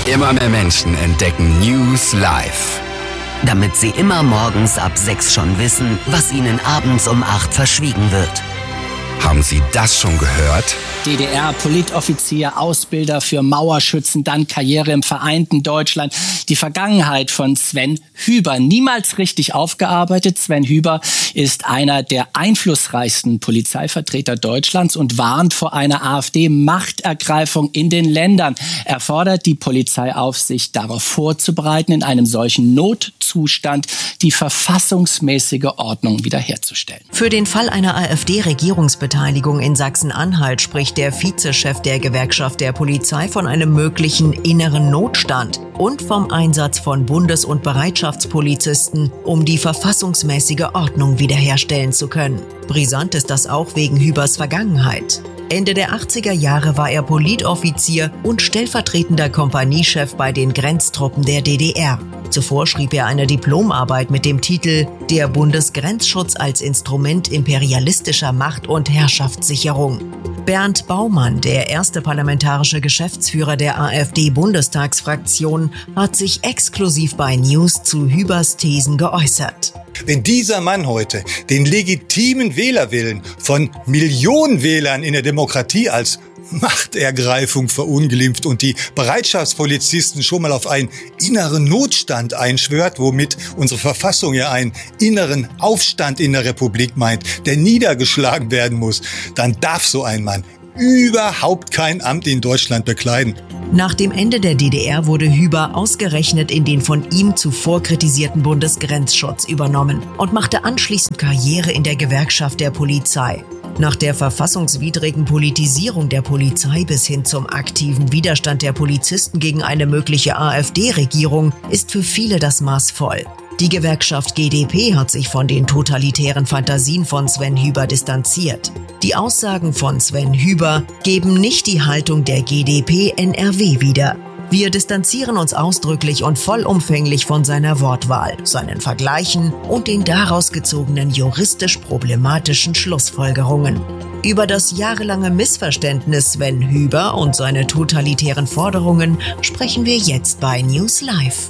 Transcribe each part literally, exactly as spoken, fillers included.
Immer mehr Menschen entdecken News Live. Damit sie immer morgens ab sechs schon wissen, was ihnen abends um acht verschwiegen wird. Haben Sie das schon gehört? D D R-Politoffizier, Ausbilder für Mauerschützen, dann Karriere im vereinten Deutschland. Die Vergangenheit von Sven Hyber, niemals richtig aufgearbeitet. Sven Hyber ist einer der einflussreichsten Polizeivertreter Deutschlands und warnt vor einer AfD-Machtergreifung in den Ländern. Er fordert die Polizeiaufsicht darauf vorzubereiten, in einem solchen Notzustand die verfassungsmäßige Ordnung wiederherzustellen. Für den Fall einer AfD-Regierungsbeteiligung in Sachsen-Anhalt spricht der Vizechef der Gewerkschaft der Polizei von einem möglichen inneren Notstand und vom Einsatz von Bundes- und Bereitschaftspolizisten, um die verfassungsmäßige Ordnung wiederherstellen zu können. Brisant ist das auch wegen Hübers Vergangenheit. Ende der achtziger Jahre war er Politoffizier und stellvertretender Kompaniechef bei den Grenztruppen der D D R. Zuvor schrieb er eine Diplomarbeit mit dem Titel »Der Bundesgrenzschutz als Instrument imperialistischer Macht- und Herrschaftssicherung«. Bernd Baumann, der erste parlamentarische Geschäftsführer der AfD-Bundestagsfraktion, hat sich exklusiv bei News zu Hübers Thesen geäußert. Wenn dieser Mann heute den legitimen Wählerwillen von Millionen Wählern in der Demokratie als Machtergreifung verunglimpft und die Bereitschaftspolizisten schon mal auf einen inneren Notstand einschwört, womit unsere Verfassung ja einen inneren Aufstand in der Republik meint, der niedergeschlagen werden muss, dann darf so ein Mann überhaupt kein Amt in Deutschland bekleiden. Nach dem Ende der D D R wurde Hyber ausgerechnet in den von ihm zuvor kritisierten Bundesgrenzschutz übernommen und machte anschließend Karriere in der Gewerkschaft der Polizei. Nach der verfassungswidrigen Politisierung der Polizei bis hin zum aktiven Widerstand der Polizisten gegen eine mögliche AfD-Regierung ist für viele das Maß voll. Die Gewerkschaft G d P hat sich von den totalitären Fantasien von Sven Hyber distanziert. Die Aussagen von Sven Hyber geben nicht die Haltung der G d P N R W wieder. Wir distanzieren uns ausdrücklich und vollumfänglich von seiner Wortwahl, seinen Vergleichen und den daraus gezogenen juristisch problematischen Schlussfolgerungen. Über das jahrelange Missverständnis Sven Hyber und seine totalitären Forderungen sprechen wir jetzt bei News Live.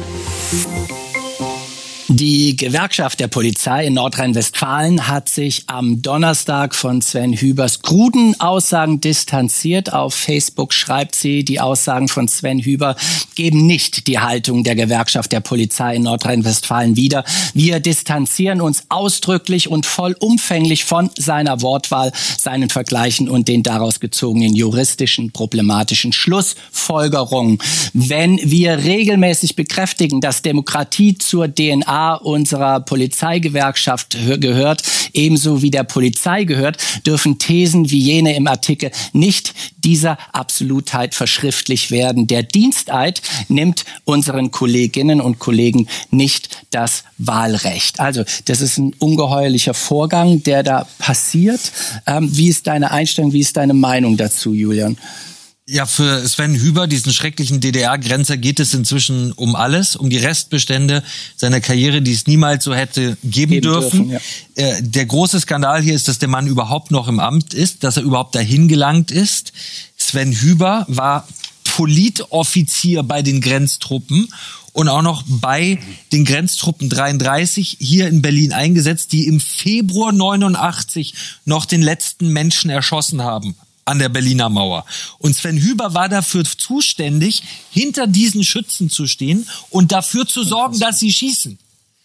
Die Gewerkschaft der Polizei in Nordrhein-Westfalen hat sich am Donnerstag von Sven Hübers kruden Aussagen distanziert. Auf Facebook schreibt sie, die Aussagen von Sven Hyber geben nicht die Haltung der Gewerkschaft der Polizei in Nordrhein-Westfalen wider. Wir distanzieren uns ausdrücklich und vollumfänglich von seiner Wortwahl, seinen Vergleichen und den daraus gezogenen juristischen, problematischen Schlussfolgerungen. Wenn wir regelmäßig bekräftigen, dass Demokratie zur D N A unserer Polizeigewerkschaft gehört, ebenso wie der Polizei gehört, dürfen Thesen wie jene im Artikel nicht dieser Absolutheit verschriftlicht werden. Der Diensteid nimmt unseren Kolleginnen und Kollegen nicht das Wahlrecht. Also das ist ein ungeheuerlicher Vorgang, der da passiert. Ähm, wie ist deine Einstellung, wie ist deine Meinung dazu, Julian? Ja, für Sven Hyber, diesen schrecklichen D D R-Grenzer, geht es inzwischen um alles, um die Restbestände seiner Karriere, die es niemals so hätte geben, geben dürfen. dürfen ja. Der große Skandal hier ist, dass der Mann überhaupt noch im Amt ist, dass er überhaupt dahin gelangt ist. Sven Hyber war Politoffizier bei den Grenztruppen und auch noch bei den Grenztruppen dreiunddreißig hier in Berlin eingesetzt, die im Februar neunundachtzig noch den letzten Menschen erschossen haben an der Berliner Mauer. Und Sven Hyber war dafür zuständig, hinter diesen Schützen zu stehen und dafür zu sorgen, dass sie schießen.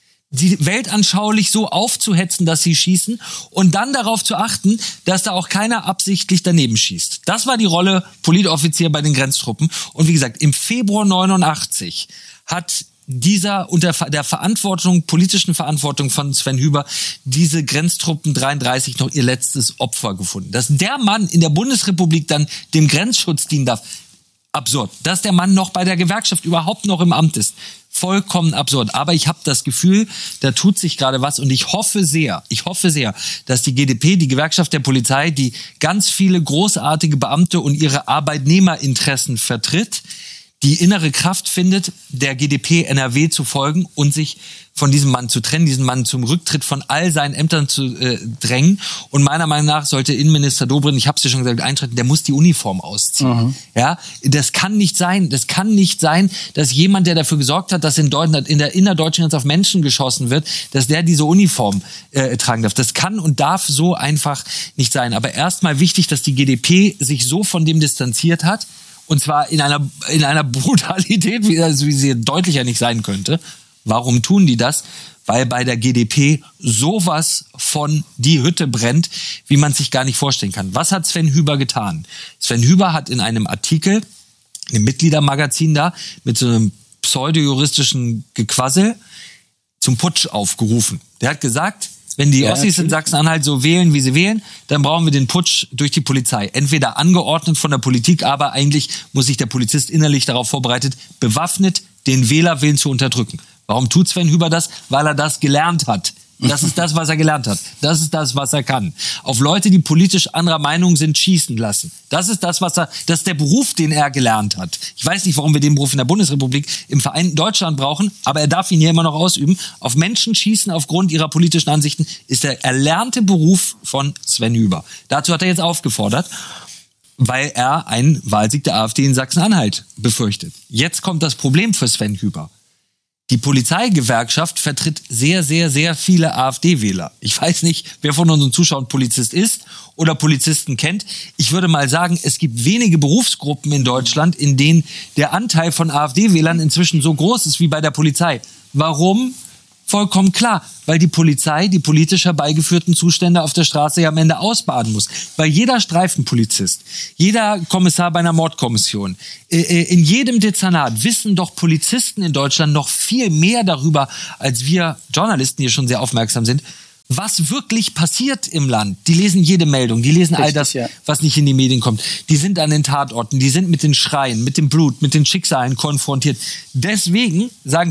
Die weltanschaulich so aufzuhetzen, dass sie schießen und dann darauf zu achten, dass da auch keiner absichtlich daneben schießt. Das war die Rolle Politoffizier bei den Grenztruppen. Und wie gesagt, im Februar neunundachtzig hat dieser unter der Verantwortung, politischen Verantwortung von Sven Hyber, diese Grenztruppen dreiunddreißig noch ihr letztes Opfer gefunden. Dass der Mann in der Bundesrepublik dann dem Grenzschutz dienen darf, absurd. Dass der Mann noch bei der Gewerkschaft überhaupt noch im Amt ist, vollkommen absurd. Aber ich habe das Gefühl, da tut sich gerade was und ich hoffe sehr, ich hoffe sehr, dass die G d P, die Gewerkschaft der Polizei, die ganz viele großartige Beamte und ihre Arbeitnehmerinteressen vertritt, die innere Kraft findet, der G D P N R W zu folgen und sich von diesem Mann zu trennen, diesen Mann zum Rücktritt von all seinen Ämtern zu äh, drängen. Und meiner Meinung nach sollte Innenminister Dobrindt, ich habe es ja schon gesagt, einschreiten, der muss die Uniform ausziehen. Mhm. Ja, das kann nicht sein. Das kann nicht sein, dass jemand, der dafür gesorgt hat, dass in Deutschland, in der innerdeutschen Grenze auf Menschen geschossen wird, dass der diese Uniform äh, tragen darf. Das kann und darf so einfach nicht sein. Aber erstmal wichtig, dass die G D P sich so von dem distanziert hat. Und zwar in einer, in einer Brutalität, wie, also wie sie deutlicher nicht sein könnte. Warum tun die das? Weil bei der G D P sowas von die Hütte brennt, wie man sich gar nicht vorstellen kann. Was hat Sven Hüber getan? Sven Hüber hat in einem Artikel, im Mitgliedermagazin da, mit so einem pseudo-juristischen Gequassel zum Putsch aufgerufen. Der hat gesagt, wenn die ja, Ossis in Sachsen-Anhalt so wählen, wie sie wählen, dann brauchen wir den Putsch durch die Polizei. Entweder angeordnet von der Politik, aber eigentlich muss sich der Polizist innerlich darauf vorbereitet, bewaffnet den Wählerwillen zu unterdrücken. Warum tut Sven Hüber das? Weil er das gelernt hat. Das ist das, was er gelernt hat. Das ist das, was er kann. Auf Leute, die politisch anderer Meinung sind, schießen lassen. Das ist das, was er, das ist der Beruf, den er gelernt hat. Ich weiß nicht, warum wir den Beruf in der Bundesrepublik im Vereinten Deutschland brauchen, aber er darf ihn hier immer noch ausüben. Auf Menschen schießen aufgrund ihrer politischen Ansichten ist der erlernte Beruf von Sven Hüber. Dazu hat er jetzt aufgefordert, weil er einen Wahlsieg der AfD in Sachsen-Anhalt befürchtet. Jetzt kommt das Problem für Sven Hüber. Die Polizeigewerkschaft vertritt sehr, sehr, sehr viele AfD-Wähler. Ich weiß nicht, wer von unseren Zuschauern Polizist ist oder Polizisten kennt. Ich würde mal sagen, es gibt wenige Berufsgruppen in Deutschland, in denen der Anteil von AfD-Wählern inzwischen so groß ist wie bei der Polizei. Warum? Vollkommen klar, weil die Polizei die politisch herbeigeführten Zustände auf der Straße ja am Ende ausbaden muss. Weil jeder Streifenpolizist, jeder Kommissar bei einer Mordkommission, in jedem Dezernat wissen doch Polizisten in Deutschland noch viel mehr darüber, als wir Journalisten hier schon sehr aufmerksam sind, was wirklich passiert im Land. Die lesen jede Meldung, die lesen Richtig, all das, ja. was nicht in die Medien kommt. Die sind an den Tatorten, die sind mit den Schreien, mit dem Blut, mit den Schicksalen konfrontiert. Deswegen sagen